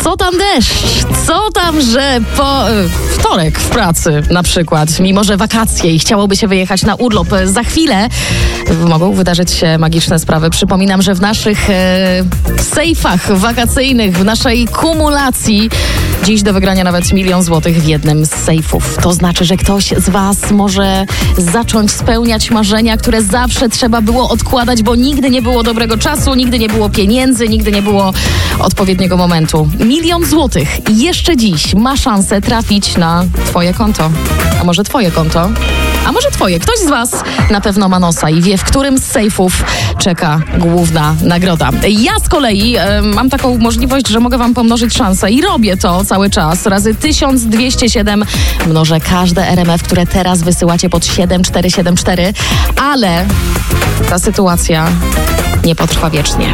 Co tam deszcz? Co tam, że wtorek w pracy na przykład, mimo że wakacje i chciałoby się wyjechać na urlop. Za chwilę mogą wydarzyć się magiczne sprawy. Przypominam, że w naszych sejfach wakacyjnych, w naszej kumulacji dziś do wygrania nawet 1 000 000 złotych w jednym z sejfów. To znaczy, że ktoś z was może zacząć spełniać marzenia, które zawsze trzeba było odkładać, bo nigdy nie było dobrego czasu, nigdy nie było pieniędzy, nigdy nie było odpowiedniego momentu. 1 000 000 złotych jeszcze dziś ma szansę trafić na twoje konto. A może twoje konto? A może twoje? Ktoś z was na pewno ma nosa i wie, w którym z sejfów czeka główna nagroda. Ja z kolei mam taką możliwość, że mogę wam pomnożyć szansę i robię to cały czas. Razy 1207 mnożę każde RMF, które teraz wysyłacie pod 7474, ale ta sytuacja nie potrwa wiecznie.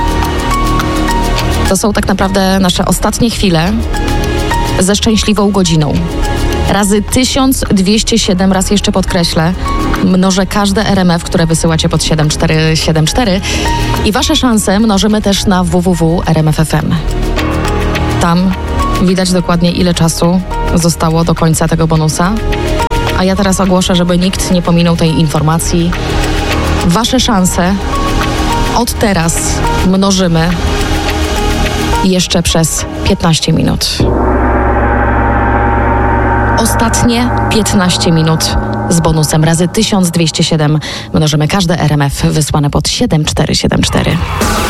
To są tak naprawdę nasze ostatnie chwile ze szczęśliwą godziną. Razy 1207, raz jeszcze podkreślę, mnożę każde RMF, które wysyłacie pod 7474 i wasze szanse mnożymy też na www.rmf.fm. Tam widać dokładnie, ile czasu zostało do końca tego bonusa. A ja teraz ogłoszę, żeby nikt nie pominął tej informacji. Wasze szanse od teraz mnożymy jeszcze przez 15 minut. Ostatnie 15 minut z bonusem razy 1207 mnożymy każde RMF wysłane pod 7474.